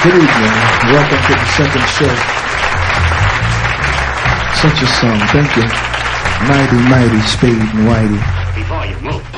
Good evening. Welcome to the second show. Such a song. Thank you. Mighty, mighty Spade and Whitey. Before you move.